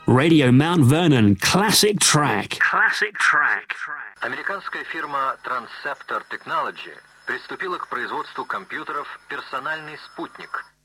Radio Mount Vernon Classic Track. Classic Track. Американская фирма Transceptor Technology приступила к производству компьютеров «Персональный спутник»,